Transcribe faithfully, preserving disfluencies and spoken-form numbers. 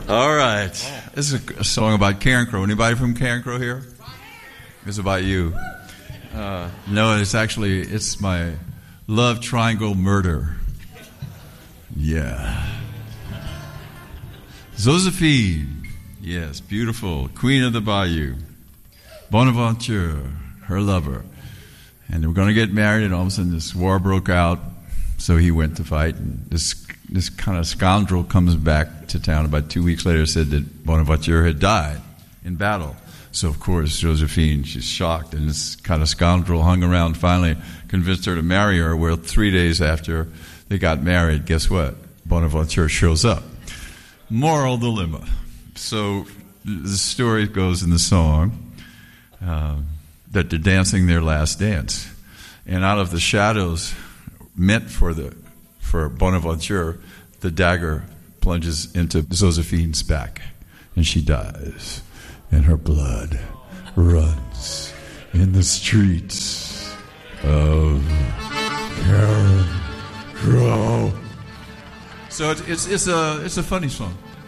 All right. This is a, a song about Carencro. Anybody from Carencro here? It's about you. Uh, no, it's actually, it's my love triangle murder. Yeah. Josephine. Yes, beautiful. Queen of the Bayou. Bonaventure, her lover. And they were going to get married, and all of a sudden this war broke out, so he went to fight. And this this kind of scoundrel comes back to town about two weeks later, said that Bonaventure had died in battle. So, of course, Josephine, she's shocked, and this kind of scoundrel hung around, finally convinced her to marry her. Well, three days after they got married, guess what? Bonaventure shows up. Moral dilemma. So the story goes in the song uh, that they're dancing their last dance. And out of the shadows meant for the for Bonaventure, the dagger plunges into Josephine's back, and she dies. And her blood runs in the streets of Carencro. So it's, it's it's a it's a funny song.